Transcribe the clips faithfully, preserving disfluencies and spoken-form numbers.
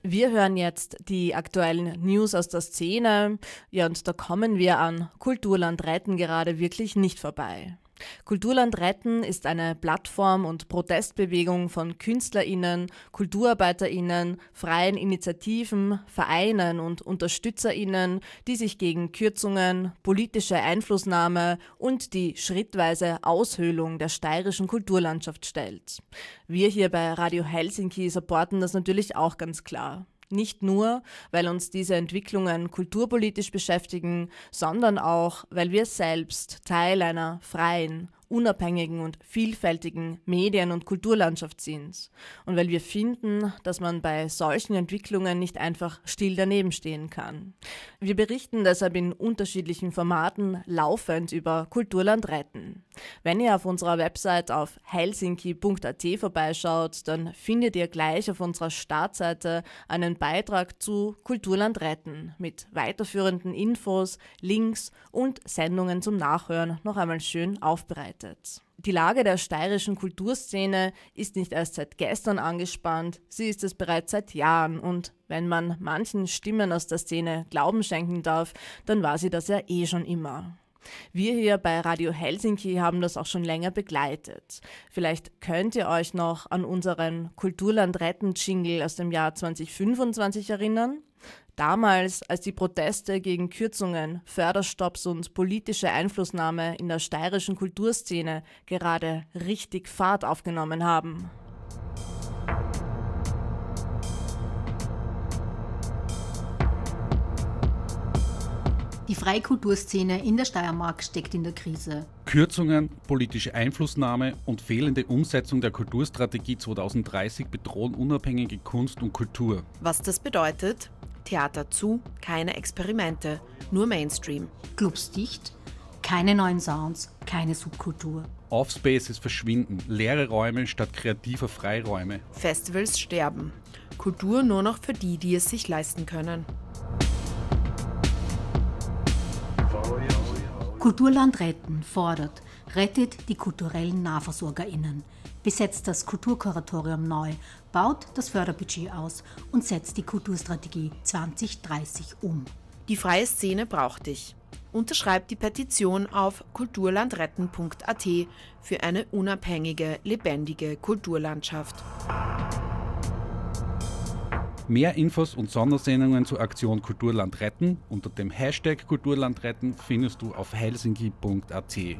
Wir hören jetzt die aktuellen News aus der Szene. Ja, und da kommen wir an Kulturland retten gerade wirklich nicht vorbei. Kulturland retten ist eine Plattform und Protestbewegung von KünstlerInnen, KulturarbeiterInnen, freien Initiativen, Vereinen und UnterstützerInnen, die sich gegen Kürzungen, politische Einflussnahme und die schrittweise Aushöhlung der steirischen Kulturlandschaft stellt. Wir hier bei Radio Helsinki supporten das natürlich auch ganz klar. Nicht nur, weil uns diese Entwicklungen kulturpolitisch beschäftigen, sondern auch, weil wir selbst Teil einer freien, unabhängigen und vielfältigen Medien- und Kulturlandschaft sind. Und weil wir finden, dass man bei solchen Entwicklungen nicht einfach still daneben stehen kann. Wir berichten deshalb in unterschiedlichen Formaten laufend über Kulturland retten. Wenn ihr auf unserer Website auf helsinki punkt a t vorbeischaut, dann findet ihr gleich auf unserer Startseite einen Beitrag zu Kulturland retten mit weiterführenden Infos, Links und Sendungen zum Nachhören noch einmal schön aufbereitet. Die Lage der steirischen Kulturszene ist nicht erst seit gestern angespannt, sie ist es bereits seit Jahren und wenn man manchen Stimmen aus der Szene Glauben schenken darf, dann war sie das ja eh schon immer. Wir hier bei Radio Helsinki haben das auch schon länger begleitet. Vielleicht könnt ihr euch noch an unseren Kulturland-Retten-Jingle aus dem Jahr zwanzig fünfundzwanzig erinnern? Damals, als die Proteste gegen Kürzungen, Förderstopps und politische Einflussnahme in der steirischen Kulturszene gerade richtig Fahrt aufgenommen haben. Die Freikulturszene in der Steiermark steckt in der Krise. Kürzungen, politische Einflussnahme und fehlende Umsetzung der Kulturstrategie zweitausenddreißig bedrohen unabhängige Kunst und Kultur. Was das bedeutet? Theater zu, keine Experimente, nur Mainstream. Clubs dicht, keine neuen Sounds, keine Subkultur. Offspaces verschwinden, leere Räume statt kreativer Freiräume. Festivals sterben. Kultur nur noch für die, die es sich leisten können. Kulturland retten fordert, rettet die kulturellen NahversorgerInnen, besetzt das Kulturkuratorium neu, baut das Förderbudget aus und setzt die Kulturstrategie zwanzig dreißig um. Die freie Szene braucht dich. Unterschreib die Petition auf kulturlandretten punkt a t für eine unabhängige, lebendige Kulturlandschaft. Mehr Infos und Sondersendungen zur Aktion Kulturland retten unter dem Hashtag Kulturlandretten findest du auf helsinki punkt a t.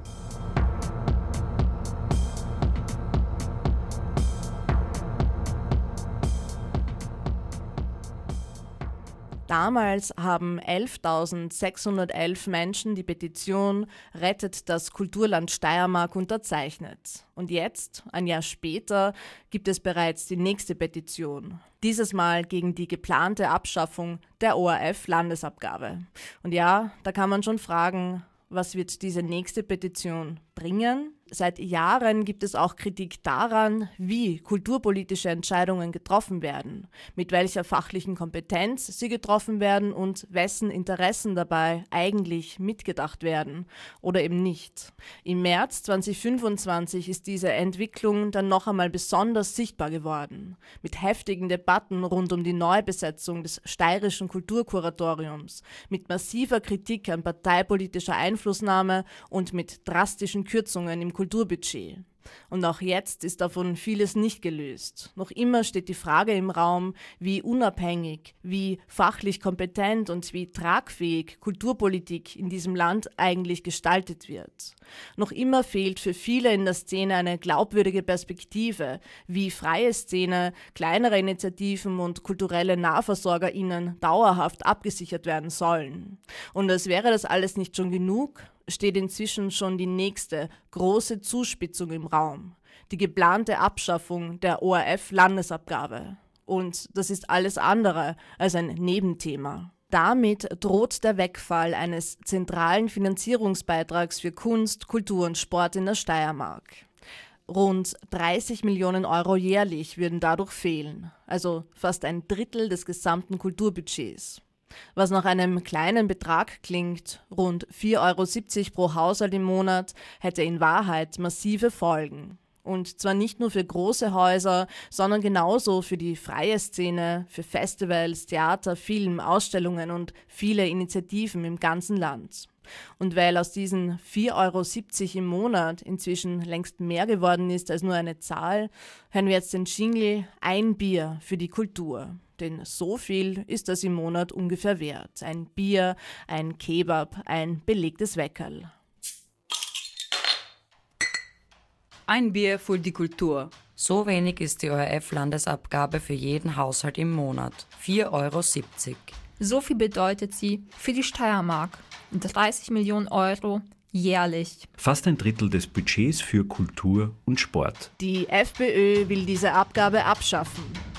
Damals haben elftausendsechshundertelf Menschen die Petition Rettet das Kulturland Steiermark unterzeichnet. Und jetzt, ein Jahr später, gibt es bereits die nächste Petition. Dieses Mal gegen die geplante Abschaffung der O R F-Landesabgabe. Und ja, da kann man schon fragen, was wird diese nächste Petition bringen? Seit Jahren gibt es auch Kritik daran, wie kulturpolitische Entscheidungen getroffen werden, mit welcher fachlichen Kompetenz sie getroffen werden und wessen Interessen dabei eigentlich mitgedacht werden oder eben nicht. Im März zwanzig fünfundzwanzig ist diese Entwicklung dann noch einmal besonders sichtbar geworden, mit heftigen Debatten rund um die Neubesetzung des steirischen Kulturkuratoriums, mit massiver Kritik an parteipolitischer Einflussnahme und mit drastischen Kürzungen im Kulturbudget. Und auch jetzt ist davon vieles nicht gelöst. Noch immer steht die Frage im Raum, wie unabhängig, wie fachlich kompetent und wie tragfähig Kulturpolitik in diesem Land eigentlich gestaltet wird. Noch immer fehlt für viele in der Szene eine glaubwürdige Perspektive, wie freie Szene, kleinere Initiativen und kulturelle NahversorgerInnen dauerhaft abgesichert werden sollen. Und als wäre das alles nicht schon genug, steht inzwischen schon die nächste große Zuspitzung im Raum, die geplante Abschaffung der O R F-Landesabgabe. Und das ist alles andere als ein Nebenthema. Damit droht der Wegfall eines zentralen Finanzierungsbeitrags für Kunst, Kultur und Sport in der Steiermark. Rund dreißig Millionen Euro jährlich würden dadurch fehlen, also fast ein Drittel des gesamten Kulturbudgets. Was nach einem kleinen Betrag klingt, rund vier Euro siebzig pro Haushalt im Monat, hätte in Wahrheit massive Folgen. Und zwar nicht nur für große Häuser, sondern genauso für die freie Szene, für Festivals, Theater, Film, Ausstellungen und viele Initiativen im ganzen Land. Und weil aus diesen vier Euro siebzig im Monat inzwischen längst mehr geworden ist als nur eine Zahl, hören wir jetzt den Jingle Ein Bier für die Kultur. Denn so viel ist das im Monat ungefähr wert. Ein Bier, ein Kebab, ein belegtes Weckerl. Ein Bier für die Kultur. So wenig ist die O R F-Landesabgabe für jeden Haushalt im Monat. vier Euro siebzig. So viel bedeutet sie für die Steiermark. dreißig Millionen Euro jährlich. Fast ein Drittel des Budgets für Kultur und Sport. Die FPÖ will diese Abgabe abschaffen.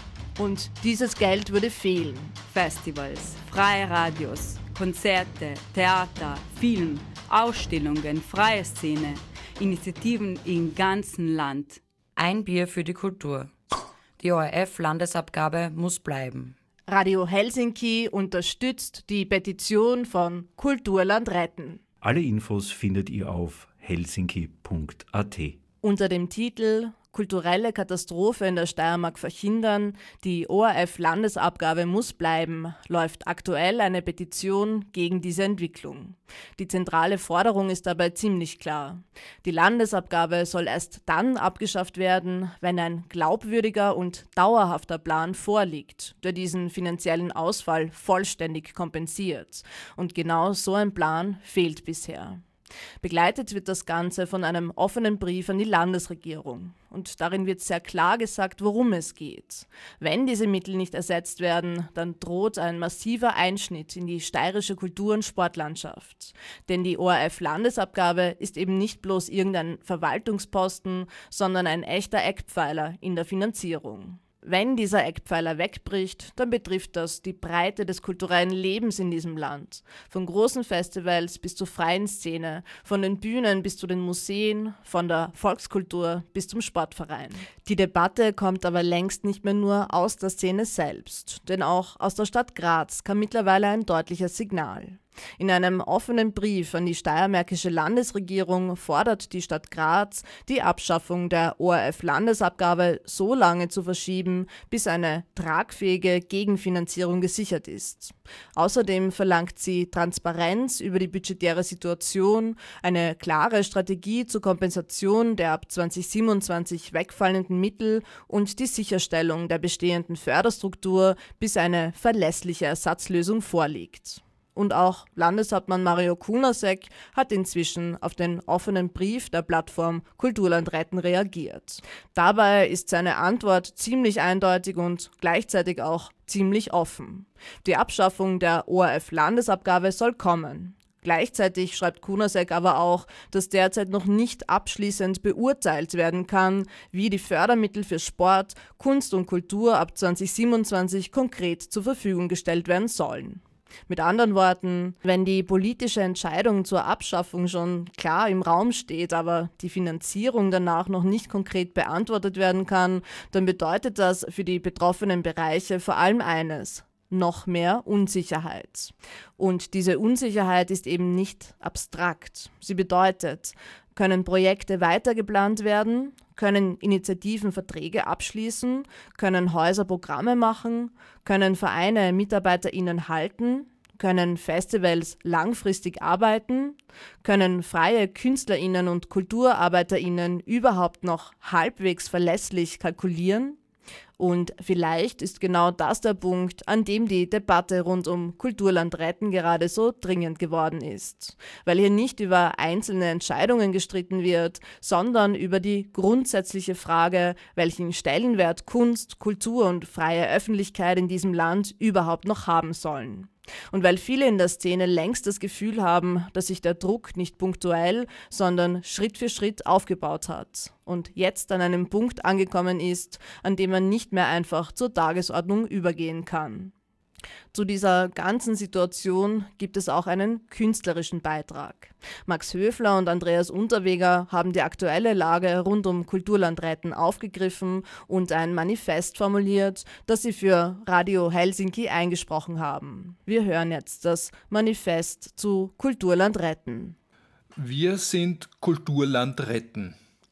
Und dieses Geld würde fehlen. Festivals, freie Radios, Konzerte, Theater, Film, Ausstellungen, freie Szene, Initiativen im ganzen Land. Ein Bier für die Kultur. Die O R F-Landesabgabe muss bleiben. Radio Helsinki unterstützt die Petition von Kulturland retten. Alle Infos findet ihr auf helsinki punkt a t. Unter dem Titel Kulturelle Katastrophe in der Steiermark verhindern, die O R F-Landesabgabe muss bleiben, läuft aktuell eine Petition gegen diese Entwicklung. Die zentrale Forderung ist dabei ziemlich klar. Die Landesabgabe soll erst dann abgeschafft werden, wenn ein glaubwürdiger und dauerhafter Plan vorliegt, der diesen finanziellen Ausfall vollständig kompensiert. Und genau so ein Plan fehlt bisher. Begleitet wird das Ganze von einem offenen Brief an die Landesregierung. Und darin wird sehr klar gesagt, worum es geht. Wenn diese Mittel nicht ersetzt werden, dann droht ein massiver Einschnitt in die steirische Kultur- und Sportlandschaft. Denn die O R F-Landesabgabe ist eben nicht bloß irgendein Verwaltungsposten, sondern ein echter Eckpfeiler in der Finanzierung. Wenn dieser Eckpfeiler wegbricht, dann betrifft das die Breite des kulturellen Lebens in diesem Land. Von großen Festivals bis zur freien Szene, von den Bühnen bis zu den Museen, von der Volkskultur bis zum Sportverein. Die Debatte kommt aber längst nicht mehr nur aus der Szene selbst, denn auch aus der Stadt Graz kam mittlerweile ein deutliches Signal. In einem offenen Brief an die steiermärkische Landesregierung fordert die Stadt Graz, die Abschaffung der O R F-Landesabgabe so lange zu verschieben, bis eine tragfähige Gegenfinanzierung gesichert ist. Außerdem verlangt sie Transparenz über die budgetäre Situation, eine klare Strategie zur Kompensation der ab zweitausendsiebenundzwanzig wegfallenden Mittel und die Sicherstellung der bestehenden Förderstruktur, bis eine verlässliche Ersatzlösung vorliegt. Und auch Landeshauptmann Mario Kunasek hat inzwischen auf den offenen Brief der Plattform Kulturland retten reagiert. Dabei ist seine Antwort ziemlich eindeutig und gleichzeitig auch ziemlich offen. Die Abschaffung der O R F-Landesabgabe soll kommen. Gleichzeitig schreibt Kunasek aber auch, dass derzeit noch nicht abschließend beurteilt werden kann, wie die Fördermittel für Sport, Kunst und Kultur ab zweitausendsiebenundzwanzig konkret zur Verfügung gestellt werden sollen. Mit anderen Worten, wenn die politische Entscheidung zur Abschaffung schon klar im Raum steht, aber die Finanzierung danach noch nicht konkret beantwortet werden kann, dann bedeutet das für die betroffenen Bereiche vor allem eines: noch mehr Unsicherheit. Und diese Unsicherheit ist eben nicht abstrakt. Sie bedeutet, können Projekte weitergeplant werden? Können Initiativen Verträge abschließen? Können Häuser Programme machen? Können Vereine MitarbeiterInnen halten? Können Festivals langfristig arbeiten? Können freie KünstlerInnen und KulturarbeiterInnen überhaupt noch halbwegs verlässlich kalkulieren? Und vielleicht ist genau das der Punkt, an dem die Debatte rund um Kulturland retten gerade so dringend geworden ist. Weil hier nicht über einzelne Entscheidungen gestritten wird, sondern über die grundsätzliche Frage, welchen Stellenwert Kunst, Kultur und freie Öffentlichkeit in diesem Land überhaupt noch haben sollen. Und weil viele in der Szene längst das Gefühl haben, dass sich der Druck nicht punktuell, sondern Schritt für Schritt aufgebaut hat und jetzt an einem Punkt angekommen ist, an dem man nicht mehr einfach zur Tagesordnung übergehen kann. Zu dieser ganzen Situation gibt es auch einen künstlerischen Beitrag. Max Höfler und Andreas Unterweger haben die aktuelle Lage rund um Kulturland retten aufgegriffen und ein Manifest formuliert, das sie für Radio Helsinki eingesprochen haben. Wir hören jetzt das Manifest zu Kulturland retten. Wir sind Kulturland retten.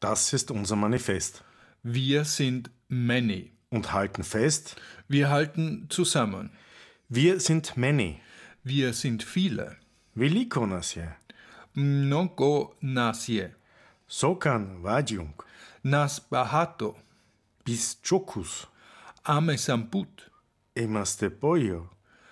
Das ist unser Manifest. Wir sind many. Und halten fest. Wir halten zusammen. Wir sind many. Wir sind viele. Veliko nas je. Mnogo nas je. Sokan vadjung. Nas bahato. Bis chokus. Ame samput. Emaste poyo.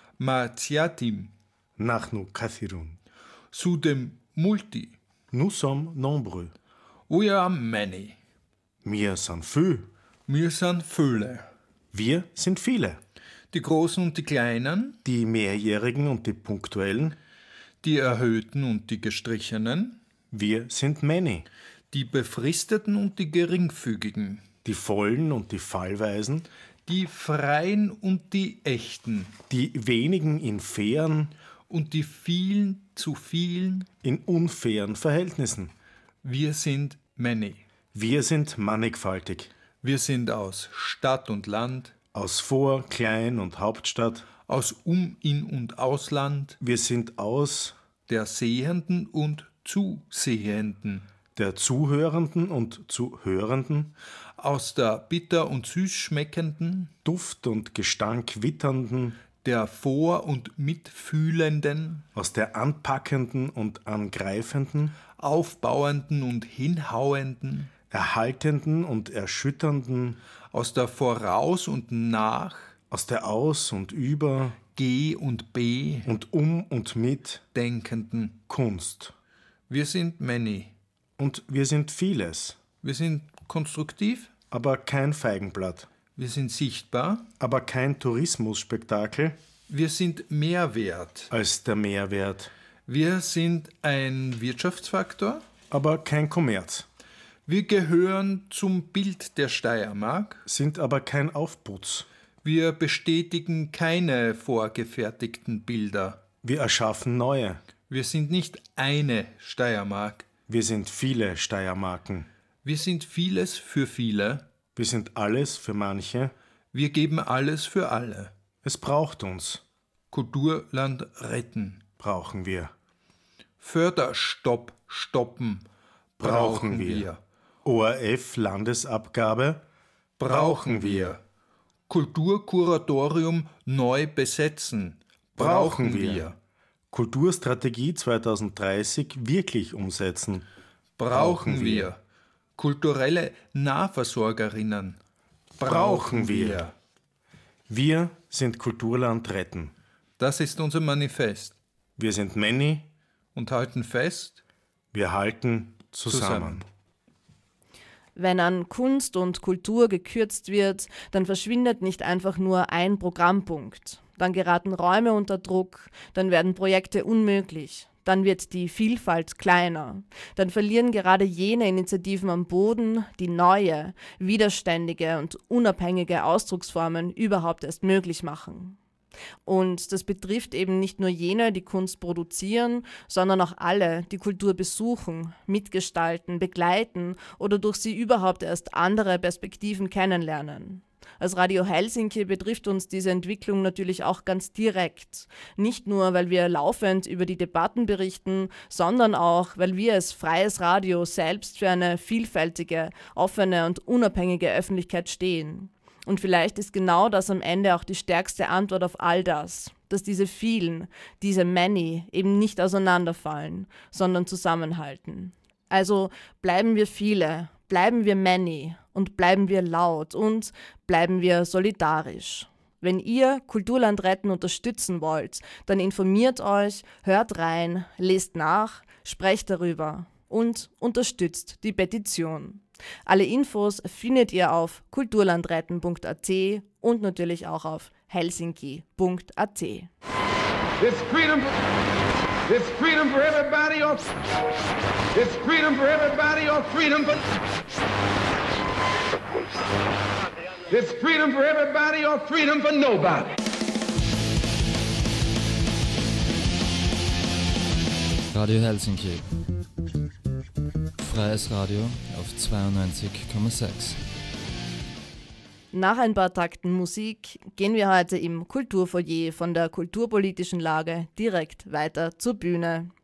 Maciatim. Nachnu kathirun. Sudem multi. Nous sommes nombreux. We are many. Wir sind viel. Wir sind viele. Wir sind viele. Die Großen und die Kleinen. Die Mehrjährigen und die Punktuellen. Die Erhöhten und die Gestrichenen. Wir sind many. Die Befristeten und die Geringfügigen. Die Vollen und die Fallweisen. Die Freien und die Echten. Die wenigen in fairen. Und die vielen zu vielen. In unfairen Verhältnissen. Wir sind many. Wir sind mannigfaltig. Wir sind aus Stadt und Land. Aus Vor-, Klein- und Hauptstadt. Aus Um-, In- und Ausland. Wir sind aus der Sehenden und Zusehenden. Der Zuhörenden und Zuhörenden. Aus der bitter- und süß schmeckenden. Duft- und Gestank witternden. Der Vor- und Mitfühlenden. Aus der anpackenden und angreifenden. Aufbauenden und hinhauenden. Erhaltenden und erschütternden. Aus der Voraus und Nach. Aus der Aus und Über. Geh und B. Und um und mit. Denkenden. Kunst. Wir sind many. Und wir sind vieles. Wir sind konstruktiv. Aber kein Feigenblatt. Wir sind sichtbar. Aber kein Tourismusspektakel. Wir sind Mehrwert. Als der Mehrwert. Wir sind ein Wirtschaftsfaktor. Aber kein Kommerz. Wir gehören zum Bild der Steiermark. Sind aber kein Aufputz. Wir bestätigen keine vorgefertigten Bilder. Wir erschaffen neue. Wir sind nicht eine Steiermark. Wir sind viele Steiermarken. Wir sind vieles für viele. Wir sind alles für manche. Wir geben alles für alle. Es braucht uns. Kulturland retten. Brauchen wir. Förderstopp stoppen. Brauchen wir. O R F-Landesabgabe. Brauchen wir. Kulturkuratorium neu besetzen. Brauchen wir. Kulturstrategie zwanzig dreißig wirklich umsetzen. Brauchen wir. Kulturelle Nahversorgerinnen. Brauchen wir. Wir sind Kulturland retten. Das ist unser Manifest. Wir sind many. Und halten fest. Wir halten zusammen. zusammen. Wenn an Kunst und Kultur gekürzt wird, dann verschwindet nicht einfach nur ein Programmpunkt. Dann geraten Räume unter Druck, dann werden Projekte unmöglich, dann wird die Vielfalt kleiner. Dann verlieren gerade jene Initiativen am Boden, die neue, widerständige und unabhängige Ausdrucksformen überhaupt erst möglich machen. Und das betrifft eben nicht nur jene, die Kunst produzieren, sondern auch alle, die Kultur besuchen, mitgestalten, begleiten oder durch sie überhaupt erst andere Perspektiven kennenlernen. Als Radio Helsinki betrifft uns diese Entwicklung natürlich auch ganz direkt. Nicht nur, weil wir laufend über die Debatten berichten, sondern auch, weil wir als freies Radio selbst für eine vielfältige, offene und unabhängige Öffentlichkeit stehen. Und vielleicht ist genau das am Ende auch die stärkste Antwort auf all das, dass diese vielen, diese many eben nicht auseinanderfallen, sondern zusammenhalten. Also bleiben wir viele, bleiben wir many und bleiben wir laut und bleiben wir solidarisch. Wenn ihr Kulturland retten unterstützen wollt, dann informiert euch, hört rein, lest nach, sprecht darüber und unterstützt die Petition. Alle Infos findet ihr auf kulturlandretten punkt a t und natürlich auch auf helsinki punkt a t. It's freedom, it's freedom for everybody or it's freedom for everybody or freedom for it's freedom for everybody or freedom for nobody. Radio Helsinki. Freies Radio auf zweiundneunzig Komma sechs. Nach ein paar Takten Musik gehen wir heute im Kulturfoyer von der kulturpolitischen Lage direkt weiter zur Bühne.